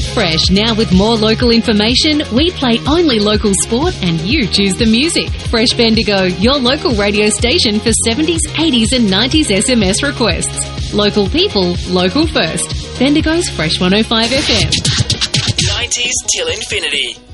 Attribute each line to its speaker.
Speaker 1: Fresh, now with more local information, we play only local sport and you choose the music. Fresh Bendigo, your local radio station for 70s, 80s and 90s SMS requests. Local people, local first. Bendigo's Fresh 105 FM.
Speaker 2: 90s till infinity.